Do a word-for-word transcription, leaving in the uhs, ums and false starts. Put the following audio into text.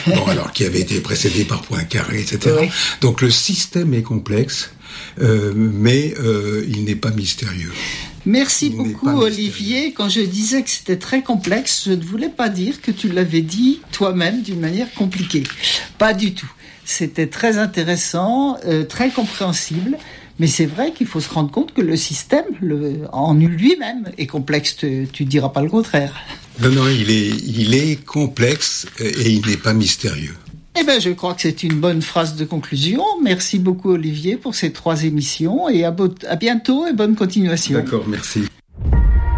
bon, alors qui avait été précédé par Poincaré, et cetera. Oui. Donc le système est complexe, euh, mais euh, il n'est pas mystérieux. Merci il beaucoup Olivier. Quand je disais que c'était très complexe, je ne voulais pas dire que tu l'avais dit toi-même d'une manière compliquée. Pas du tout. C'était très intéressant, euh, très compréhensible. Mais c'est vrai qu'il faut se rendre compte que le système, le, en lui-même, est complexe. Tu, tu diras pas le contraire. Non, non, il est, il est complexe et il n'est pas mystérieux. Eh bien, je crois que c'est une bonne phrase de conclusion. Merci beaucoup, Olivier, pour ces trois émissions et à, bo- à bientôt et bonne continuation. D'accord, merci.